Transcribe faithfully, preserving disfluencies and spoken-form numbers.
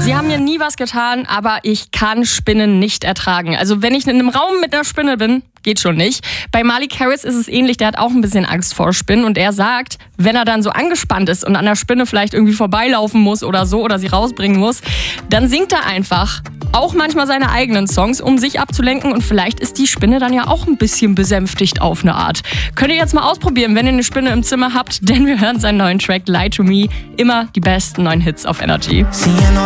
Sie haben mir nie was getan, aber ich kann Spinnen nicht ertragen. Also wenn ich in einem Raum mit einer Spinne bin, geht schon nicht. Bei Malik Harris ist es ähnlich, der hat auch ein bisschen Angst vor Spinnen und er sagt, wenn er dann so angespannt ist und an der Spinne vielleicht irgendwie vorbeilaufen muss oder so oder sie rausbringen muss, dann singt er einfach auch manchmal seine eigenen Songs, um sich abzulenken und vielleicht ist die Spinne dann ja auch ein bisschen besänftigt auf eine Art. Könnt ihr jetzt mal ausprobieren, wenn ihr eine Spinne im Zimmer habt, denn wir hören seinen neuen Track Lie to Me. Immer die besten neuen Hits auf Energy.